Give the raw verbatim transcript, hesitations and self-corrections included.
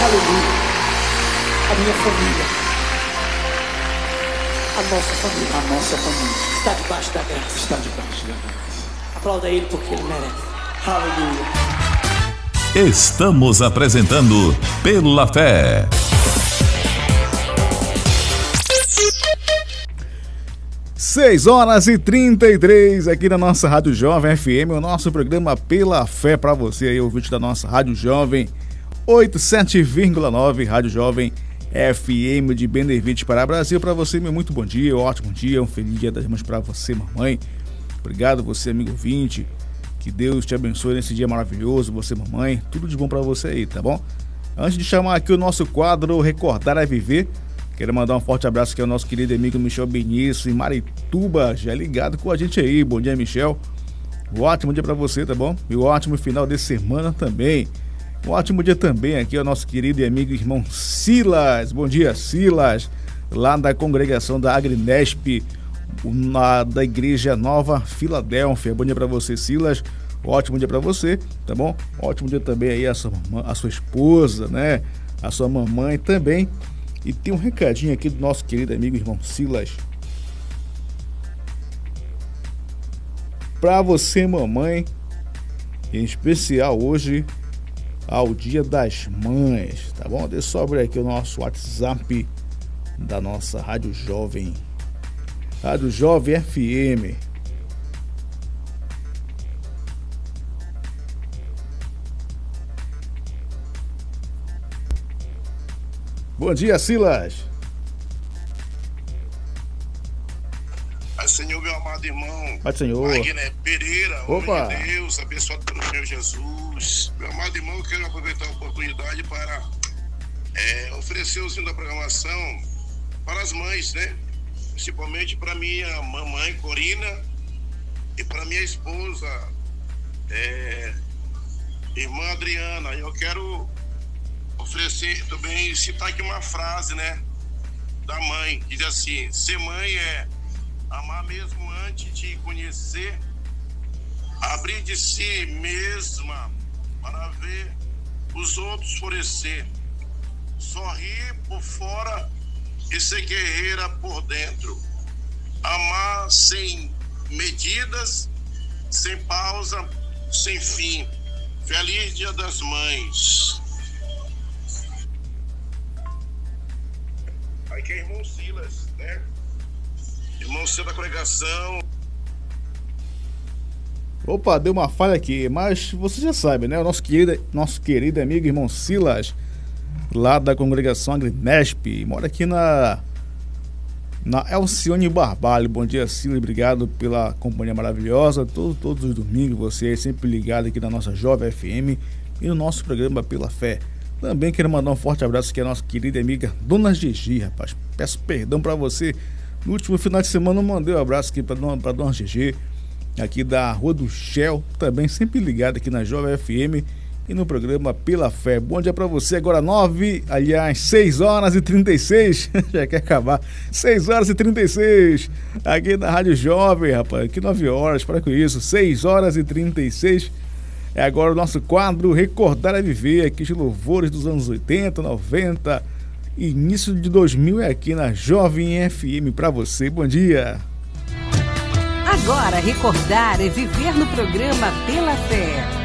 Aleluia. A minha família, a nossa família, A nossa família está debaixo da graça. está debaixo da graça. Aplauda ele porque ele merece. Aleluia. Estamos apresentando Pela Fé. seis horas e trinta e três aqui na nossa Rádio Jovem F M, o nosso programa Pela Fé para você aí, ouvinte da nossa Rádio Jovem oitenta e sete vírgula nove, Rádio Jovem F M de Benevite para Brasil. Para você, meu muito bom dia, ótimo dia, um feliz dia das mães para você, mamãe. Obrigado você, amigo ouvinte. Que Deus te abençoe nesse dia maravilhoso, você, mamãe. Tudo de bom para você aí, tá bom? Antes de chamar aqui o nosso quadro Recordar é Viver, quero mandar um forte abraço aqui ao nosso querido amigo Michel Benício, em Marituba, já ligado com a gente aí. Bom dia, Michel. Um ótimo dia para você, tá bom? E um ótimo final de semana também. Um ótimo dia também aqui ao nosso querido e amigo irmão Silas. Bom dia, Silas, lá da congregação da Agrinesp, na, da Igreja Nova Filadélfia. Bom dia para você, Silas. Ótimo dia para você, tá bom? Ótimo dia também aí a sua, a sua esposa, né? A sua mamãe também. E tem um recadinho aqui do nosso querido amigo irmão Silas. Para você, mamãe, em especial hoje, ao Dia das Mães, tá bom? Deixa eu só abrir aqui o nosso WhatsApp da nossa Rádio Jovem. Rádio Jovem F M. Bom dia, Silas. Pai Senhor, meu amado irmão. Pai Senhor. Wagner Pereira, Opa. homem de Deus, abençoado pelo Senhor Jesus. Meu amado irmão, eu quero aproveitar a oportunidade para é, oferecer o sino da programação para as mães, né? Principalmente para minha mamãe Corina e para minha esposa, é, irmã Adriana. Eu quero oferecer também, citar aqui uma frase, né, da mãe, que diz assim: ser mãe é amar mesmo antes de conhecer, abrir de si mesma para ver os outros florescer, sorrir por fora e ser guerreira por dentro, amar sem medidas, sem pausa, sem fim. Feliz Dia das Mães. Aqui é irmão Silas, né? Irmão Silas da congregação. Opa, deu uma falha aqui, mas você já sabe, né? O nosso querido, nosso querido amigo irmão Silas, lá da congregação Agrinesp, mora aqui na na Elcione Barbalho. Bom dia, Silas, obrigado pela companhia maravilhosa. Todo, todos os domingos você é sempre ligado aqui na nossa Jovem F M e no nosso programa Pela Fé. Também quero mandar um forte abraço aqui à nossa querida amiga Dona Gigi, rapaz. Peço perdão para você. No último final de semana eu mandei um abraço aqui para dona, dona Gigi, aqui da Rua do Shell, também sempre ligado aqui na Jovem F M e no programa Pela Fé. Bom dia para você. Agora nove, aliás, seis horas e trinta e seis. Já quer acabar. seis horas e trinta e seis. Aqui na Rádio Jovem, rapaz. Aqui nove horas, para com isso. seis horas e trinta e seis. É agora o nosso quadro Recordar é Viver, aqui de louvores dos anos oitenta, noventa, início de dois mil, é aqui na Jovem F M para você. Bom dia. Agora Recordar é Viver no programa Pela Fé.